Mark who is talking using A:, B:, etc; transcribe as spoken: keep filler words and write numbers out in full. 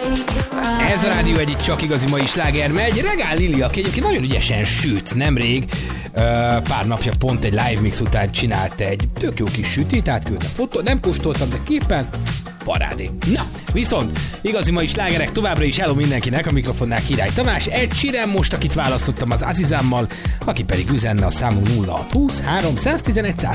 A: Ez a Rádió egy csak igazi mai sláger megy. Regál Lili, aki egyébként nagyon ügyesen süt, nemrég pár napja pont egy live mix után csinált egy tök jó kis sütét, átküldte fotó, nem kóstoltam, de képen parádé. Na, viszont igazi mai slágerek továbbra is hello mindenkinek, a mikrofonnál Király Tamás, egy Sheeran most, akit választottam az Azizámmal, aki pedig üzenne a számunk nulla hat húsz három egy egy